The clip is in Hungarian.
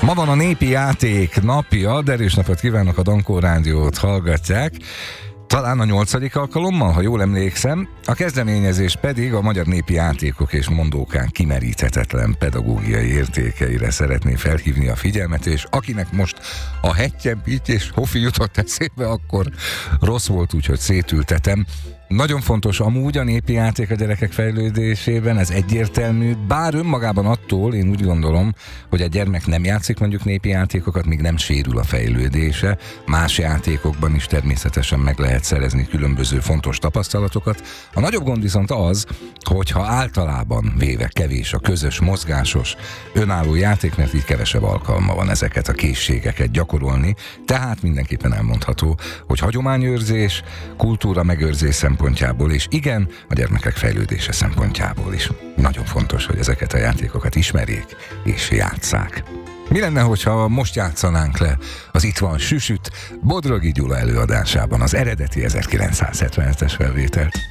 Ma van a népi játék napja, de erős napot kívánok, a Dankó Rádiót hallgatják. Talán a 8. alkalommal, ha jól emlékszem. A kezdeményezés pedig a magyar népi játékok és mondókán kimeríthetetlen pedagógiai értékeire szeretné felhívni a figyelmet, és akinek most a Hettyem, Pitty és Hofi jutott eszébe, akkor rossz volt, úgyhogy szétültetem. Nagyon fontos amúgy a népi játék a gyerekek fejlődésében, ez egyértelmű, bár önmagában attól én úgy gondolom, hogy a gyermek nem játszik mondjuk népi játékokat, míg nem sérül a fejlődése. Más játékokban is természetesen meg lehet szerezni különböző fontos tapasztalatokat. A nagyobb gond viszont az, hogyha általában véve kevés a közös, mozgásos, önálló játék, mert így kevesebb alkalma van ezeket a készségeket gyakorolni, tehát mindenképpen elmondható, hogy hagyományőrzés, kultúra megőrzés szempontjából, és igen, a gyermekek fejlődése szempontjából is nagyon fontos, hogy ezeket a játékokat ismerjék és játsszák. Mi lenne, hogyha most játszanánk le az Itt van Süsüt Bodrogi Gyula előadásában, az eredeti 1977-es felvételt?